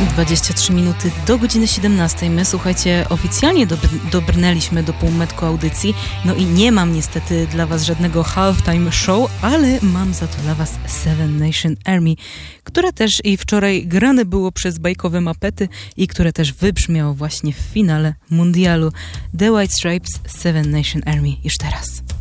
23 minuty do godziny 17. My, słuchajcie, oficjalnie dobrnęliśmy do półmetku audycji. No i nie mam niestety dla was żadnego halftime show, ale mam za to dla was Seven Nation Army, które też i wczoraj grane było przez bajkowe mapety i które też wybrzmiało właśnie w finale mundialu. The White Stripes, Seven Nation Army. Już teraz.